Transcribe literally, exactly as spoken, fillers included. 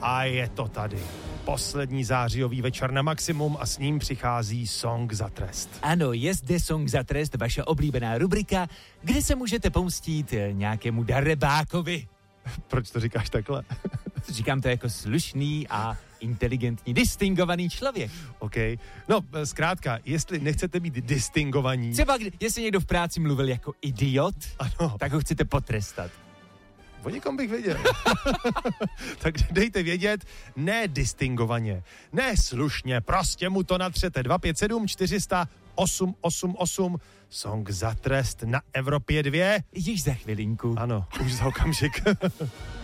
A je to tady. Poslední zářijový večer na maximum a s ním přichází Song za trest. Ano, je zde Song za trest, vaše oblíbená rubrika, kde se můžete pomstít nějakému darebákovi. Proč to říkáš takhle? Říkám to jako slušný a inteligentní, distingovaný člověk. OK. No, zkrátka, jestli nechcete být distingovaní... Třeba, jestli někdo v práci mluvil jako idiot, ano, tak ho chcete potrestat. O někom bych věděl. Tak dejte vědět, ne distingovaně, ne slušně, prostě mu to natřete. dva pět sedm čtyři sta osm osm osm, Song za trest na Evropě dva. Již za chvilinku. Ano, už za okamžik.